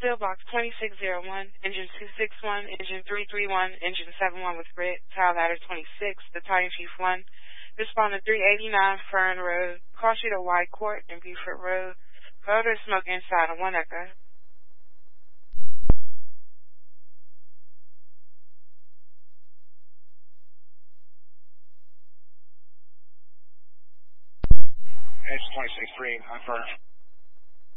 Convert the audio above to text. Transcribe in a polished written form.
Box 2601, engine 261, engine 331, engine 71 with grid, tile ladder 26, battalion chief 1. Respond to 389 Fern Road, call sheet of White Court and Buford Road. Odor smoke inside of 1 Echo. Edge 26-3, confirm.